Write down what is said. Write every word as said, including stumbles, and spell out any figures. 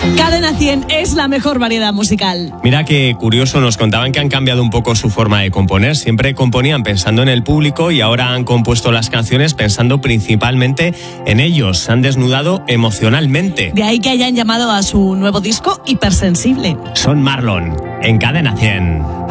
Cadena cien es la mejor variedad musical. Mira qué curioso, nos contaban que han cambiado un poco su forma de componer. Siempre componían pensando en el público y ahora han compuesto las canciones pensando principalmente en ellos. Se han desnudado emocionalmente. De ahí que hayan llamado a su nuevo disco Hipersensible. Son Marlon, en Cadena cien.